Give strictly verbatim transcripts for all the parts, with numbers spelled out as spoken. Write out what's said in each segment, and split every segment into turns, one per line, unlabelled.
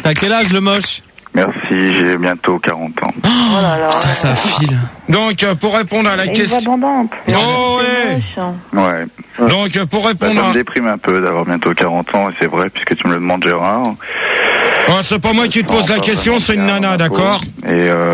T'as quel âge, le moche?
Merci, j'ai bientôt quarante ans.
Oh, oh là là. Putain, ça file.
Donc, pour répondre à la question...
Oh, ouais. Ouais.
Donc, pour répondre
bah, ça
à...
me déprime un peu d'avoir bientôt quarante ans, et c'est vrai, puisque tu me le demandes, Gérard.
Oh, c'est pas moi qui te pose la question, c'est une nana, d'accord?
Et,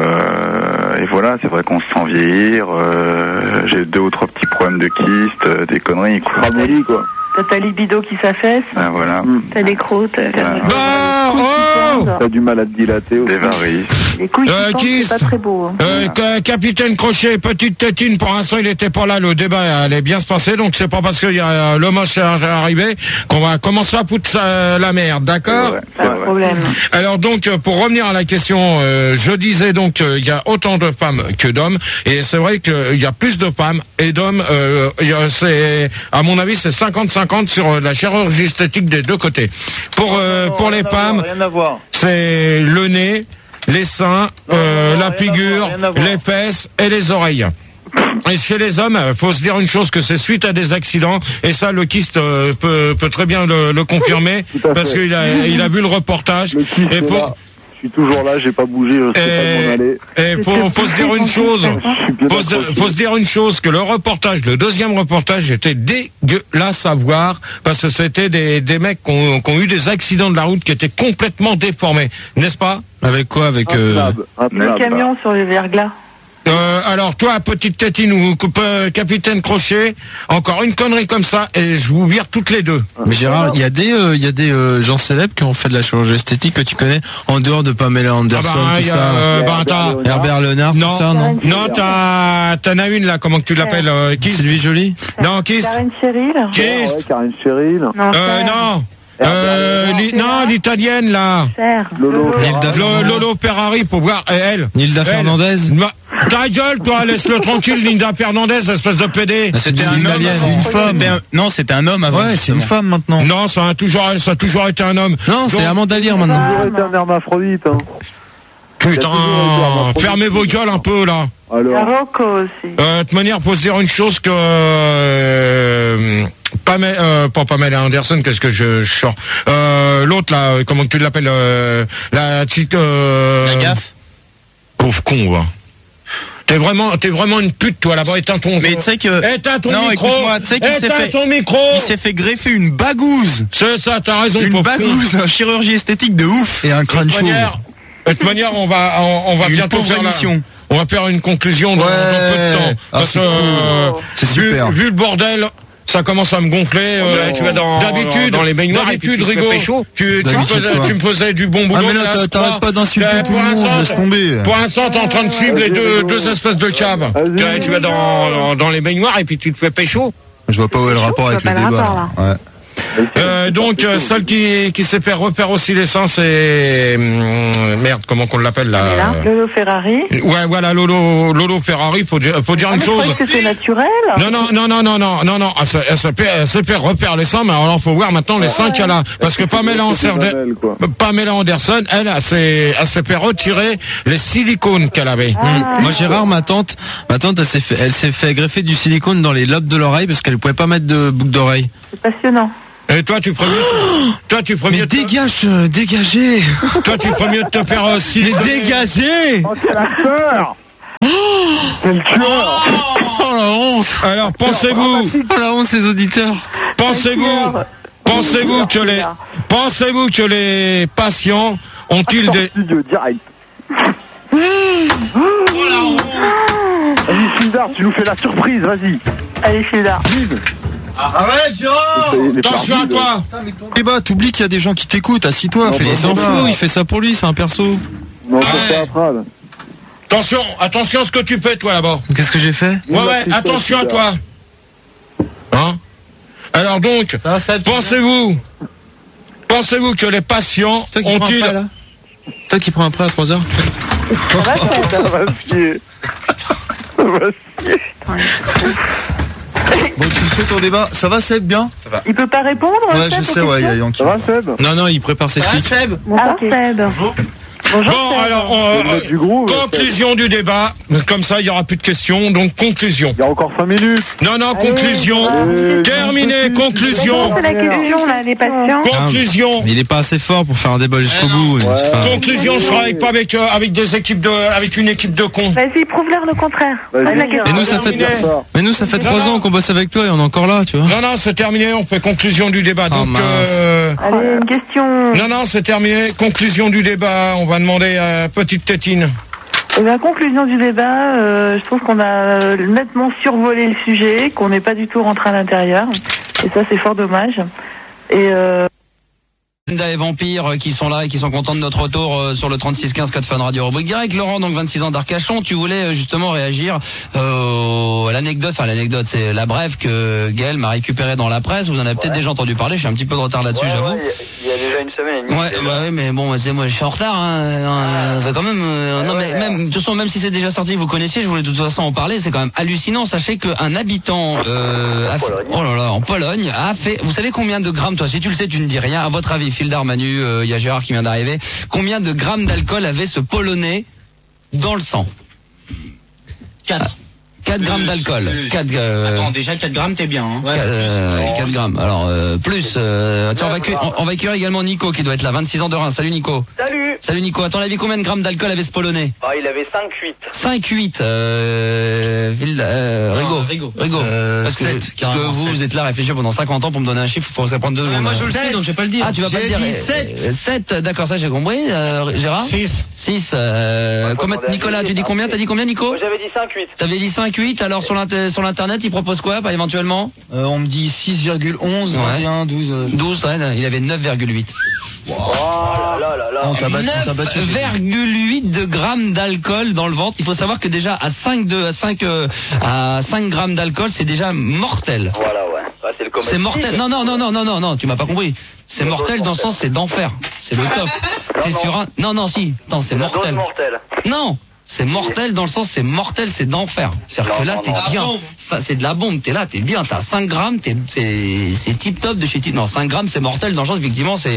euh, et voilà, c'est vrai qu'on se sent vieillir. Euh, j'ai deux ou trois petits problèmes de kyste, euh, des conneries, quoi.
Ramolli, quoi.
T'as ta libido qui s'affaisse.
Ah, voilà.
T'as des croûtes. T'as
bah, oh
T'as du mal à te dilater.
Des varices.
Les couilles
euh,
qui c'est pas très beau. Hein.
Euh, voilà. Capitaine Crochet, petite tétine, pour l'instant il était pas là, le débat allait bien se passer, donc c'est pas parce qu'il y a le moche arrivé qu'on va commencer à foutre ça, la merde, d'accord?
Pas de problème.
Alors donc, pour revenir à la question, euh, je disais donc qu'il euh, y a autant de femmes que d'hommes, et c'est vrai qu'il y a plus de femmes et d'hommes, euh, c'est, à mon avis, c'est cinquante cinquante sur la chirurgie esthétique des deux côtés. Pour, euh, pour les femmes, c'est le nez, les seins, euh, la figure, les fesses et les oreilles. Et chez les hommes, faut se dire une chose, que c'est suite à des accidents, et ça le kyste euh, peut, peut très bien le, le confirmer, parce qu'il a, il a vu le reportage.
Le kyste,
et faut...
là. Je suis toujours là, j'ai pas bougé, je sais pas m'en aller.
Et faut, faut se dire une chose, faut se, faut se dire une chose, que le reportage, le deuxième reportage était dégueulasse à voir, parce que c'était des, des mecs qui ont, qui ont eu des accidents de la route qui étaient complètement déformés, n'est-ce pas?
Avec quoi? Avec euh...
le camion sur le verglas.
Euh, alors toi, petite tétine ou euh, capitaine Crochet, encore une connerie comme ça et je vous vire toutes les deux.
Mais Gérard, il y a des, il euh, y a des euh, gens célèbres qui ont fait de la chirurgie esthétique que tu connais en dehors de Pamela Anderson, ah bah, tout ça.
Euh, bah, Herbert,
Herbert Léonard,
non,
tout ça, non?
Non, t'as, t'en as une là, comment que tu l'appelles? Euh, qui?
Sylvie Joly?
Non, qui?
Karine Cheryl.
Qui?
Ouais, Karine Cheryl.
Non.
Euh, non. Euh, li, non, l'italienne là.
Lolo,
Lolo, Lolo Ferrari pour voir elle.
Nilda Fernandez.
Ta gueule, toi, laisse-le tranquille, Nilda Fernandez, espèce de pédé.
C'était un homme,
c'est une femme. Un... Non, c'était un homme avant.
Ouais, c'est une femme maintenant.
Non, ça a toujours, ça a toujours été un homme.
Non, c'est Amanda Lear maintenant.
Ça a toujours été un hermaphrodite. Hein.
Putain, fermez vos gueules un peu là.
Alors. Rocco aussi.
Euh, de toute manière, faut se dire une chose que. Euh, Pamela, euh, pas Pamela Anderson, qu'est-ce que je, je sors euh, l'autre là, comment tu l'appelles euh, la petite. Euh,
la gaffe.
Pauvre con, va. T'es vraiment, t'es vraiment une pute, toi, là-bas. Éteins ton,
mais tu sais que,
éteins ton
non,
micro.
Écoute-moi, tu sais qu'il s'est fait,
ton micro.
Il s'est fait greffer une bagouze.
C'est ça, t'as raison,
une
pauvre
bagouze, une chirurgie esthétique de ouf.
Et un crâne chaud.
De toute manière, on va, on, on va
une
bientôt faire
mission.
La, on va faire une conclusion dans,
ouais.
dans peu de temps.
Ah,
parce
c'est
que, euh,
cool. C'est super.
Vu, vu le bordel, ça commence à me gonfler. Euh,
tu vas dans,
d'habitude,
dans, dans les baignoires.
D'habitude, Rigaud, tu, tu, me faisais, tu me faisais du bon boulot.
Ah, mais là, là t'arrêtes pas d'insulter tout le monde, laisse tomber.
Pour l'instant, t'es en train de suivre les deux, deux espèces de caves.
Tu, tu vas dans, dans, dans les baignoires et puis tu te fais pécho.
Je vois pas où est le rapport avec le débat. Ouais.
Euh, donc euh, celle qui qui s'est fait refaire aussi les seins, c'est hum, merde, comment qu'on l'appelle là?
Lolo Ferrari.
Ouais, voilà, Lolo Lolo Ferrari. Faut dire, faut dire
ah,
une chose.
Que c'est naturel.
Non, non, non, non, non, non, non, non. Elle s'est, elle s'est fait, elle s'est fait refaire les seins, mais alors faut voir maintenant les seins qu'elle a, parce que Pamela Anderson, Pamela Anderson, elle, elle s'est, elle s'est fait retirer les silicones qu'elle avait.
Ah. Mmh. Moi, Gérard, ma tante, ma tante, elle s'est fait, elle s'est fait greffer du silicone dans les lobes de l'oreille parce qu'elle pouvait pas mettre de boucle d'oreille.
C'est passionnant.
Et toi, tu ferais mieux. Toi, tu ferais mieux.
Mais dégage, euh, dégagez.
Toi, tu ferais mieux de te faire aussi.
Mais dégagez.
Oh, quel acteur. Quel tueur.
Oh la honte.
Alors, pensez-vous.
Oh la honte, ces auditeurs.
Pensez-vous. Pensez-vous que les. Pensez-vous que les patients ont-ils des.
Studio direct. Oh la honte. Vas-y, Fildar, tu nous fais la surprise, vas-y.
Allez, Fildar.
Arrête, Gérard.
Attention à toi.
Putain, mais ton débat, t'oublies qu'il y a des gens qui t'écoutent, assis-toi.
Il s'en fout, il fait ça pour lui, c'est un perso.
Non, c'est pas grave.
Attention, attention à ce que tu fais, toi, là-bas.
Qu'est-ce que j'ai fait?
Ouais, ouais, attention à toi. Hein? Alors donc, ça, ça, pensez-vous, pensez-vous que les patients ont-ils...
C'est toi qui prends un prêt à trois heures?
Ça va, ça va fier. Ça va fier.
Bon, tu fais ton débat. Ça va, Seb, bien?
Ça va. Il peut pas répondre?
Ouais, Seb, je sais, ouais, il y a Yankee.
Ça va, Seb?
Non, non, il prépare ses speeches.
Ah, Seb. Ah, okay. Seb. Bonjour.
Bon,
Seb.
alors, on,
Le mec du groupe,
conclusion du débat. Comme ça, il y aura plus de questions. Donc, conclusion.
Il y a encore cinq minutes.
Non, non, conclusion.
Allez,
Terminé,
une petite-
conclusion.
C'est la question, là, les patients.
Conclusion.
Il est pas assez fort pour faire un débat jusqu'au bout. C'est pas-
Conclusion, je travaille pas avec, euh, avec des équipes de, avec une équipe de cons.
Vas-y, prouve-leur le contraire.
Vas-y.
Pose la question.
Et nous, ça fait,
Terminé.
mais nous, ça fait trois
non.
ans qu'on bosse avec toi et on est encore là, tu vois.
Non, non, c'est terminé, on fait conclusion du débat.
Oh,
Donc,
mince.
euh,
Allez, une question.
non, non, c'est terminé. Conclusion du débat. On va demander à Petite Tétine.
Eh bien, conclusion du débat, euh, je trouve qu'on a euh, nettement survolé le sujet, qu'on n'est pas du tout rentré à l'intérieur. Et ça, c'est fort dommage. Et euh,
Et Vampires qui sont là et qui sont contents de notre retour euh, sur le trente-six quinze Code Fun Radio rubrique direct. Laurent, donc vingt-six ans d'Arcachon, tu voulais euh, justement réagir euh, à l'anecdote, enfin l'anecdote, c'est la brève que Gaël m'a récupérée dans la presse. Vous en avez peut-être déjà entendu parler, je suis un petit peu de retard là-dessus, j'avoue.
Il y a déjà une semaine et demie.
Ouais, bah oui, mais bon, c'est moi, je suis en retard. Hein, euh, enfin, quand même. euh, non, mais même, de toute façon, même si c'est déjà sorti, vous connaissiez, je voulais de toute façon en parler. C'est quand même hallucinant. Sachez qu'un habitant, euh, a fait- oh là là, en Pologne, a fait. Vous savez combien de grammes, toi, si tu le sais, tu ne dis rien. À votre avis, Fildar, Manu, il euh, y a Gérard qui vient d'arriver. Combien de grammes d'alcool avait ce Polonais dans le sang?
quatre.
quatre grammes d'alcool. quatre, euh,
Attends, déjà quatre grammes, t'es bien. Hein.
quatre, euh, quatre grammes. Alors euh, plus. Euh, tiens, on va, accueillir, on, on va accueillir également Nico qui doit être là, vingt-six ans de Reims. Salut Nico.
Salut.
Salut Nico. À ton avis, combien de grammes d'alcool avait ce Polonais?
Ah, il avait cinq huit.
cinq huit. Euh, Ville- euh, Rigo.
Non, Rigo.
Rigo.
Euh,
parce que,
sept,
parce que
carrément,
vous,
sept.
vous êtes là à réfléchir pendant cinquante ans pour me donner un chiffre. Il faut que ça prenne deux secondes.
moi je le sais, donc je vais pas le dire.
Ah, tu vas pas le
J'ai
dire.
dit
euh,
sept.
euh, sept, d'accord, ça j'ai compris. Euh, Gérard?
six.
six. Euh,
Ouais,
combien-
faut demander à
Nicolas,
Julie,
tu dis
hein.
combien? T'as dit combien, Nico?
Moi, j'avais dit cinq huit.
T'avais dit cinq huit. Alors sur l'inter- sur l'internet, il propose quoi, pas éventuellement?
Euh, on me dit six virgule onze,
Ouais.
vingt et un, douze. euh.
douze, ouais, il avait neuf virgule huit.
Oh là là là là.
On t'a battu, on t'a battu.
neuf virgule huit de grammes d'alcool dans le ventre. Il faut savoir que déjà à cinq de à cinq euh, à cinq grammes d'alcool, c'est déjà mortel.
Voilà, ouais. Ouais, c'est le comète.
C'est mortel. Non non non non non non non, tu m'as pas compris. C'est mortel dans le sens c'est d'enfer. C'est le top. T'es
non.
sur un Non non si. Attends, c'est
La dose
mortel.
mortelle.
Non. C'est mortel dans le sens c'est mortel, c'est d'enfer. C'est-à-dire
Non,
que là
non,
t'es
non.
bien.
Ah bon
Ça c'est de la bombe, t'es là, t'es bien, t'as cinq grammes, t'es c'est c'est tip top de chez tip. Non, cinq grammes c'est mortel dans le sens effectivement c'est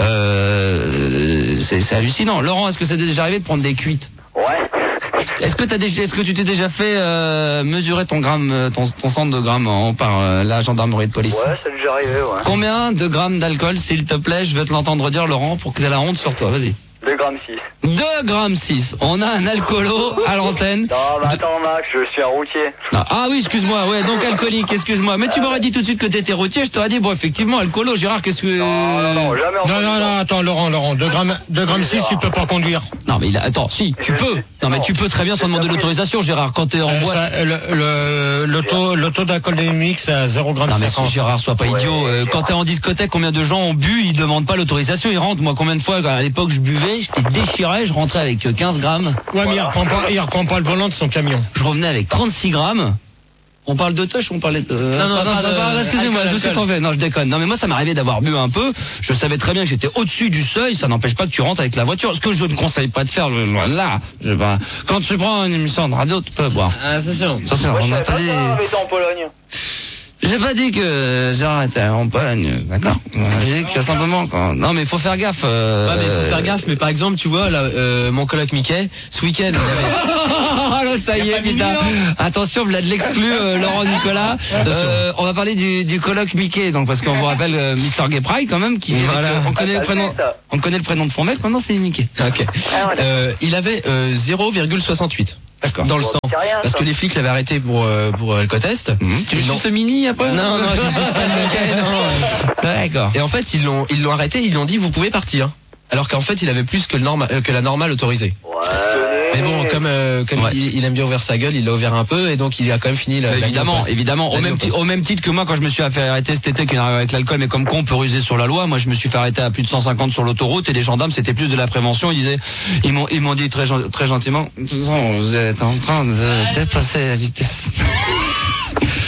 euh, c'est c'est hallucinant. Laurent, est-ce que ça t'est déjà arrivé de prendre des cuites?
Ouais.
Est-ce que t'as déjà, est-ce que tu t'es déjà fait euh, mesurer ton gramme, euh, ton, ton centre de grammes en, par euh, la gendarmerie de police?
Ouais, ça lui est arrivé, ouais.
Combien de grammes d'alcool, s'il te plaît? Je veux te l'entendre dire, Laurent, pour que t'aies la honte sur toi. Vas-y.
deux grammes six.
deux grammes six. On a un alcoolo à l'antenne.
Non, mais attends, Max, je suis un routier.
Ah, ah oui, excuse-moi, ouais, donc alcoolique, excuse-moi. Mais tu m'aurais dit tout de suite que t'étais routier, je t'aurais dit, bon, effectivement, alcoolo, Gérard, qu'est-ce que...
Non, non, non, jamais
Non,
entendu
non,
ça.
non, attends, Laurent, Laurent, deux grammes, deux grammes six, tu peux pas conduire.
Non, mais il a, attends, si, tu peux. Non, mais tu peux très bien sans demander l'autorisation, Gérard, quand t'es en
Euh,
boîte.
ça, le, le, le taux, le taux d'alcoolémique, c'est à zéro gramme
Non mais
cinquante.
si Gérard, sois pas idiot. Euh, quand t'es en discothèque, combien de gens ont bu, ils demandent pas l'autorisation, ils rentrent. Moi, combien de fois, à l'époque, je buvais, j'étais déchiré, je rentrais avec euh, quinze grammes.
Ouais, mais il reprend pas, il reprend pas le volant de son camion.
Je revenais avec trente-six grammes. On parle de touch, on parlait de...
Non, non, pas de-
excusez-moi,
alcool,
je suis
alcool.
trompé. Non, je déconne. Non, mais moi, ça m'arrivait d'avoir bu un peu. Je savais très bien que j'étais au-dessus du seuil. Ça n'empêche pas que tu rentres avec la voiture. Ce que je ne conseille pas de faire, le- là, je sais pas. Quand tu prends une émission de radio, tu peux boire.
Ah, c'est sûr.
Ça, c'est,
Ouais,
on
je
n'a
savais
pas
pas
dit...
ça, mais t'es en Pologne.
J'ai pas dit que Gérard était en Pologne, d'accord. J'ai dit que simplement quand... Non mais il faut faire gaffe. Euh...
Ouais, mais faut faire gaffe. Mais par exemple, tu vois, là, euh, mon coloc Mickey, ce week-end, il avait...
Ah là, ça y est, putain. Attention, vous l'avez de l'exclu, euh, Laurent Nicolas. Euh, on va parler du, du colloque Mickey, donc parce qu'on vous rappelle euh, mister Gay Pride quand même, qui
Voilà.
avec, euh, on connaît
Ah,
le
ça
prénom,
le fait, ça.
on connaît le prénom de son mec. Maintenant, c'est Mickey.
Ok.
Ah, voilà.
Euh, il avait euh, zéro virgule soixante-huit.
D'accord.
Dans le
Bon,
sang.
c'est rien,
Parce
ça.
que les flics l'avaient arrêté pour euh, pour euh, alcotest.
Mmh. Tu veux
Ils l'ont-
juste le mini après?
Non, non, je suis pas le Mickey, non.
D'accord.
Et en fait, ils l'ont ils l'ont arrêté, ils lui ont dit vous pouvez partir. Alors qu'en fait, il avait plus que le norma, euh, que la normale autorisée.
Ouais.
Mais bon, comme euh, comme
Ouais.
il, il aime bien ouvrir sa gueule, il l'a ouvert un peu et donc il a quand même fini la, la
évidemment,
nuit au poste.
évidemment. Au
La nuit
même,
au
ti-
poste.
au même titre que moi, quand je me suis fait arrêter cet été, qui n'arrive avec l'alcool, mais comme con, on peut ruser sur la loi. Moi, je me suis fait arrêter à plus de cent cinquante sur l'autoroute et les gendarmes, c'était plus de la prévention. Ils disaient, ils m'ont, ils m'ont dit très, gen- très gentiment, de toute façon, vous êtes en train de dépasser la vitesse.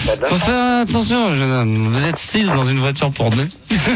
Faut faire attention, jeune homme. Vous êtes six dans une voiture pour deux.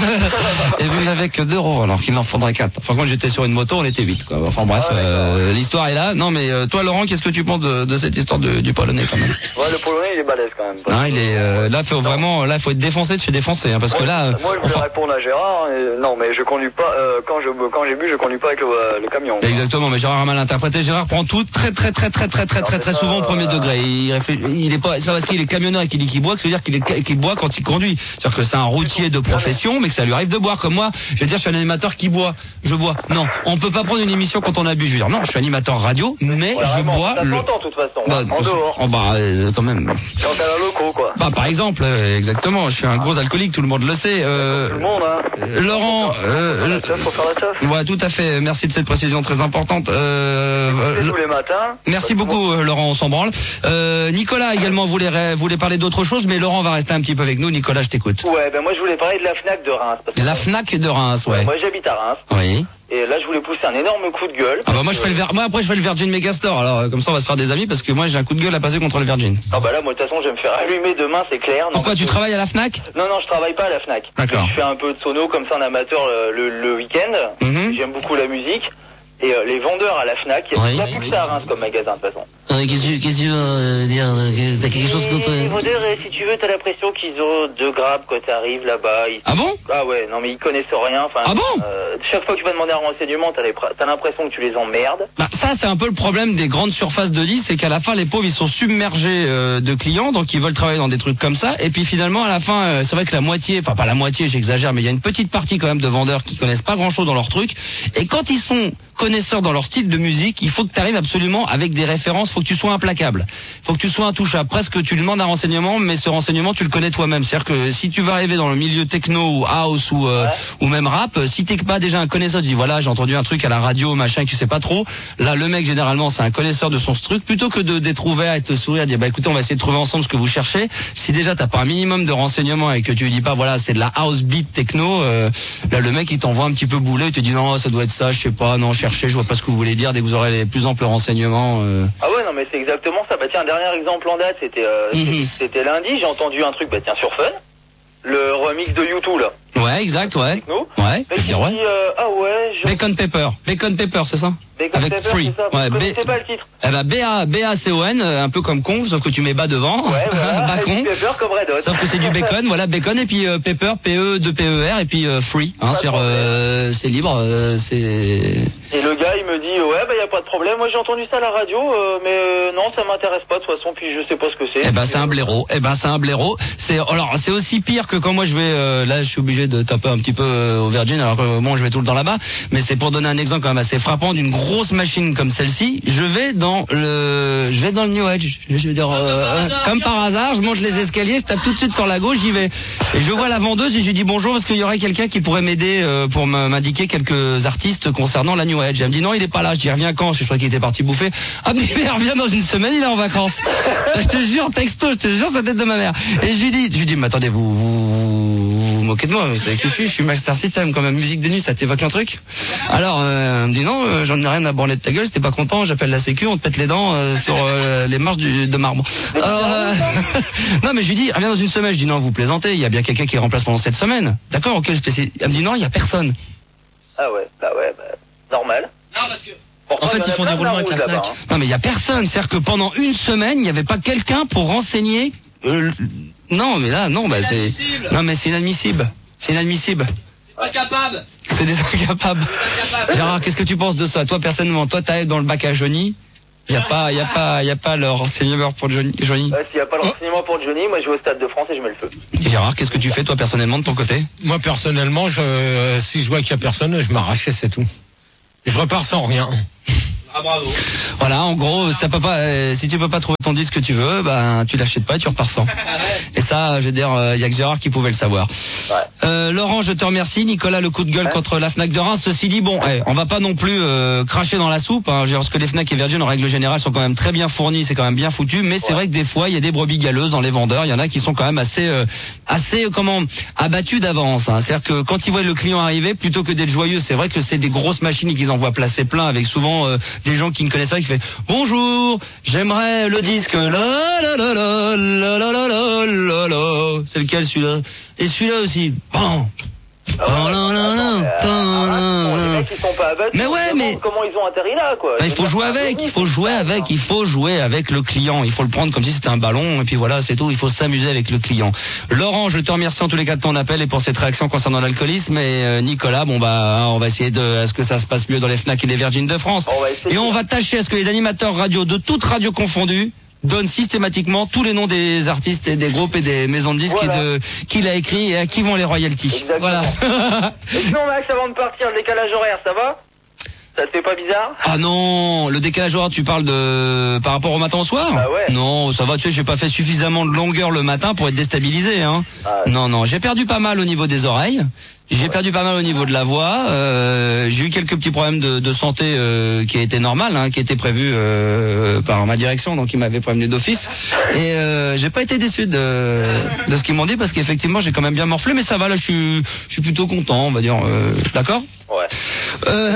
Et vous n'avez que deux roues, alors qu'il en faudrait quatre. Enfin, quand j'étais sur une moto, on était huit, quoi. Enfin, bref,
Ah,
euh, l'histoire est là. Non, mais euh, toi, Laurent, qu'est-ce que tu penses de, de cette histoire de, du Polonais, quand même?
Ouais, le Polonais, il est balèze quand même.
Hein, il est, euh, là, faut vraiment, là, faut être défoncé, tu es défoncé, hein, parce que là, euh,
Moi, je vais
enfin,
répondre à Gérard. et- Non, mais je conduis pas. Euh, quand je quand j'ai bu, je conduis pas avec le, euh, le camion. quoi.
exactement, mais Gérard a mal interprété. Gérard prend tout très très très très très très très très souvent au premier degré. Il réfléchit, il est pas, c'est pas parce qu'il est camionneur et qu'il dit qu'il boit que ça veut dire qu'il est qu'il boit quand il conduit. C'est-à-dire que c'est un routier de profession, mais que ça lui arrive de boire. Comme moi, je vais dire, je suis un animateur qui boit, je bois. Non, on peut pas prendre une émission quand on a bu. Je veux dire, non, je suis animateur radio, mais
Ouais,
je
vraiment,
bois.
Ça
Le...
s'entend, de toute façon.
Bah,
en dehors.
oh, bah, euh, quand même.
Quand t'as la loco, quoi.
Bah, par exemple, euh, exactement. Je suis un gros alcoolique, tout le monde le sait. Euh,
Tout le monde, hein.
euh, Laurent, euh,
La teuf, faut faire la teuf.
ouais, tout à fait. Merci de cette précision très importante. Euh,
C'est
euh,
tous les matins.
Merci
Parce que
beaucoup, euh, Laurent, on s'en branle. Euh, Nicolas également voulait, ré- voulait parler d'autre chose, mais Laurent va rester un petit peu avec nous. Nicolas, je t'écoute.
Ouais, ben moi je voulais parler de la Fnac de Reims. Parce que
La Fnac de Reims, ouais.
Moi j'habite à Reims.
Oui.
Et là je voulais pousser un énorme coup de gueule.
Ah bah moi je fais le Vir- moi après je fais le Virgin Megastore. Alors euh, comme ça on va se faire des amis parce que moi j'ai un coup de gueule à passer contre le Virgin.
Ah bah là moi de toute façon je vais me faire allumer demain, c'est clair. Non,
Pourquoi
parce
tu
que-
travailles à la Fnac?
Non, non, je travaille pas à la Fnac.
D'accord.
Je fais un peu de sono comme ça en amateur le, le, le week-end.
Mhm.
J'aime beaucoup la musique. Et euh, les vendeurs à la Fnac, il
Oui.
n'y a plus que ça à Reims comme magasin de toute façon.
Euh, Qu'est-ce que qu'est-ce que tu veux euh, dire euh, que- T'as quelque chose contre...
Les vendeurs, euh, si tu veux, t'as l'impression qu'ils ont deux grappes quand t'arrives là-bas. Ils-
Ah bon?
Ah ouais, non mais ils connaissent rien. Enfin,
Ah bon?
euh, chaque fois que tu vas demander un renseignement, t'as les- t'as l'impression que tu les emmerdes.
Bah, ça c'est un peu le problème des grandes surfaces de lit, c'est qu'à la fin les pauvres ils sont submergés euh, de clients, donc ils veulent travailler dans des trucs comme ça, et puis finalement à la fin euh, c'est vrai que la moitié, enfin pas la moitié j'exagère, mais il y a une petite partie quand même de vendeurs qui connaissent pas grand chose dans leur truc, et quand ils sont connaisseurs dans leur style de musique, il faut que tu arrives absolument avec des références, faut que tu sois implacable, faut que tu sois intouchable, presque tu lui demandes un renseignement, mais ce renseignement tu le connais toi-même, c'est-à-dire que si tu vas arriver dans le milieu techno ou house ou, euh, ou même rap, si t'es pas déjà un connaisseur, tu dis voilà j'ai entendu un truc à la radio machin que tu sais pas trop, là le mec généralement c'est un connaisseur de son truc, plutôt que de d'être ouvert et te sourire, dire bah écoutez on va essayer de trouver ensemble ce que vous cherchez, si déjà t'as pas un minimum de renseignements et que tu lui dis pas voilà c'est de la house beat techno, euh, là le mec il t'envoie un petit peu bouler, il te dit non ça doit être ça, je sais pas, non cherchez, je vois pas ce que vous voulez dire, dès que vous aurez les plus amples renseignements. Euh...
Ah ouais, non mais c'est exactement ça. Bah tiens, un dernier exemple en date, c'était euh,
Mhm.
c'était lundi, j'ai entendu un truc, bah tiens, sur Fun, le remix de YouTube là.
Ouais exact ouais.
Techno.
Ouais.
Mais
je veux
qui
dire, ouais.
dit, euh, ah ouais, je...
Bacon Pepper, Bacon Pepper c'est ça?
Bacon
Avec
Pepper,
Free.
c'est ça,
Ouais,
je
B-
connaissais pas le titre.
Eh ben B A B A C O N, euh, un peu comme con, sauf que tu mets bas devant.
Ouais, voilà,
Bacon.
avec Pepper comme Red Hot.
Sauf que c'est du bacon, voilà, bacon et puis euh, pepper, P E deux P E R et puis euh, free, hein,
Pas de
sur
problème.
euh, c'est libre, euh, c'est
Et le gars, il me dit, ouais, bah y a pas de problème, moi j'ai entendu ça à la radio, euh, mais euh, non, ça m'intéresse pas de toute façon, puis je sais pas ce que c'est.
eh ben c'est un blaireau, eh ben c'est un blaireau. C'est alors c'est aussi pire que quand moi je vais euh, là je suis obligé de taper un petit peu euh, au Virgin alors que bon je vais tout le temps là-bas, mais c'est pour donner un exemple quand même assez frappant d'une grosse machine comme celle-ci. Je vais dans le je vais dans le New Age, je veux dire euh, comme par hasard, je monte les escaliers, je tape tout de suite sur la gauche, j'y vais et je vois la vendeuse et je lui dis bonjour, est-ce qu'il y aurait quelqu'un qui pourrait m'aider euh, pour me- m'indiquer quelques artistes concernant la New Age. Elle me dit non, il est pas là. Je dis reviens quand? Je crois qu'il était parti bouffer. Ah mais il revient dans une semaine, il est en vacances. Je te jure, texto, je te jure, c'est la tête de ma mère. Et je lui dis, je lui dis, mais attendez, vous vous, vous, vous moquez de moi, vous savez qui je suis, je suis Master System, quand même, musique des nuits, ça t'évoque un truc? Alors, euh, elle me dit non, euh, j'en ai rien à branler de ta gueule, si t'es pas content, j'appelle la sécu, on te pète les dents euh, sur euh, les marches du, de marbre. Alors, euh, non mais je lui dis, reviens dans une semaine. Je dis non, vous plaisantez, il y a bien quelqu'un qui remplace pendant cette semaine. D'accord, ok, le spécialiste. Elle me dit non, il y a personne.
Ah ouais, bah ouais, bah, normal.
Non, parce que.
Pourtant,
En fait,
il y en
ils
a
font
plein
des
de
roulements avec la
route là-bas,
Fnac.
hein.
Non mais il y a personne, c'est-à-dire que pendant une semaine, il n'y avait pas quelqu'un pour renseigner. euh, non mais là, non, bah c'est.
Inadmissible.
Non mais c'est inadmissible. C'est inadmissible.
Pas capable.
C'est des incapables. Gérard, qu'est-ce que tu penses de ça? Toi personnellement, toi t'arrives dans le bac à Johnny. Il y a pas, il y a pas, il y a pas le renseignement pour Johnny. Johnny.
Ouais, s'il y a pas le renseignement pour Johnny, moi je vais au Stade de France et je mets le feu.
Gérard, qu'est-ce que tu fais toi personnellement de ton côté?
Moi, personnellement, je, euh, si je vois qu'il y a personne, je m'arrache et c'est tout. Je repars sans rien.
Ah, bravo.
Voilà, en gros, si, t'as pas, pas, euh, si tu peux pas trouver ton disque que tu veux, ben tu l'achètes pas et tu repars sans. Et ça, je veux dire, il y a que Gérard qui pouvait le savoir.
Ouais.
Euh, Laurent, je te remercie. Nicolas, le coup de gueule
Ouais.
contre la Fnac de Reims. Ceci dit, bon, eh, on va pas non plus euh, cracher dans la soupe. Hein, je veux dire, parce que les Fnac et Virgin, en règle générale, sont quand même très bien fournis, c'est quand même bien foutu. Mais c'est
Ouais.
vrai que des fois, il y a des brebis galeuses dans les vendeurs. Il y en a qui sont quand même assez, euh, assez, euh, comment, abattus d'avance. Hein. C'est-à-dire que quand ils voient le client arriver, plutôt que d'être joyeux, c'est vrai que c'est des grosses machines qu'ils envoient placer plein, avec souvent euh, des gens qui ne connaissent pas, qui fait bonjour, j'aimerais le disque. disque. La la la la la la la la la la. C'est lequel celui-là? Et celui-là aussi. Bon.
Ah ouais,
Oh, non, non, non, non, non,
les
non.
mecs, ils sont pas abattus.
Mais ouais,
ils se
mais-
demandent comment ils ont atterri là, quoi.
Bah, il faut jouer avec, il faut jouer avec, il faut jouer avec le client. Il faut le prendre comme si c'était un ballon et puis voilà, c'est tout. Il faut s'amuser avec le client. Laurent, je te remercie en tous les cas de ton appel et pour cette réaction concernant l'alcoolisme. Et euh, Nicolas, bon bah, on va essayer de, à ce que ça se passe mieux dans les Fnac et les Virgin de France.
On va essayer.
Et on va tâcher à ce que les animateurs radio de toutes radios confondues donne systématiquement tous les noms des artistes et des groupes et des maisons de disques
Voilà.
et de qui l'a écrit et à qui vont les royalties.
Exactement.
Voilà.
Et sinon, Max, avant de partir, le décalage horaire, ça va? Ça te fait pas bizarre?
Ah non, le décalage horaire, tu parles de par rapport au matin au soir?
Bah ouais.
Non, ça va, tu sais, j'ai pas fait suffisamment de longueur le matin pour être déstabilisé, hein.
Ah ouais.
Non, non, j'ai perdu pas mal au niveau des oreilles. J'ai perdu pas mal au niveau de la voix. Euh, j'ai eu quelques petits problèmes de, de santé euh, qui étaient normales, hein, qui étaient prévus euh, par ma direction, donc ils m'avaient prévenu d'office. Et euh, j'ai pas été déçu de, de ce qu'ils m'ont dit parce qu'effectivement j'ai quand même bien morflé, mais ça va là, je suis, je suis plutôt content, on va dire. Euh, D'accord.
Ouais.
Euh,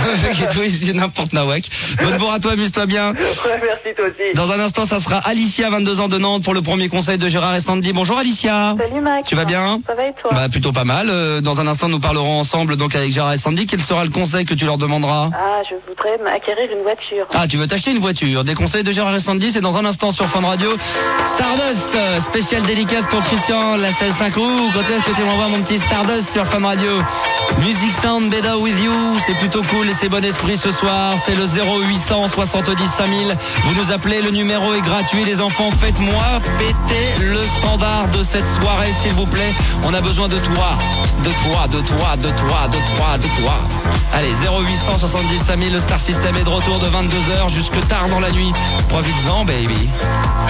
c'est n'importe nawak. Bonne bourre à toi, amuse-toi bien.
Ouais, merci toi aussi.
Dans un instant, ça sera Alicia, vingt-deux ans de Nantes, pour le premier conseil de Gérard et Sandy. Bonjour Alicia.
Salut Max.
Tu vas bien?
Ça va et toi?
Bah plutôt pas mal. Euh, Dans un instant, nous parlerons ensemble donc avec Gérard et Sandy. Quel sera le conseil que tu leur demanderas?
Ah, je voudrais m'acquérir une voiture.
Ah, tu veux t'acheter une voiture. Des conseils de Gérard et Sandy, c'est dans un instant sur Fun Radio. Stardust, euh, spécial dédicace pour Christian, la seize cinq roues. Quand est-ce que tu m'envoies mon petit Stardust sur Fun Radio? Music Sound, Beda with you. C'est plutôt cool et c'est bon esprit ce soir. C'est le zéro huit cent soixante-dix cinq mille. Vous nous appelez, le numéro est gratuit. Les enfants, faites-moi péter le standard de cette soirée, s'il vous plaît. On a besoin de toi, de toi, de toi, de toi, de toi, de toi. Allez, zéro huit cent soixante-dix cinq mille, le Star System est de retour de vingt-deux heures jusque tard dans la nuit. Profites-en, baby.